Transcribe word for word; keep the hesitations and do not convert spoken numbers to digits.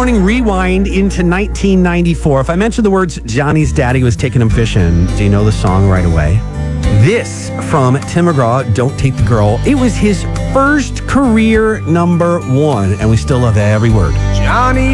morning, rewind into nineteen ninety-four. If I mentioned the words Johnny's daddy was taking him fishing, do you know the song right away? This from Tim McGraw, Don't Take the Girl. It was his first career number one, and we still love every word. Johnny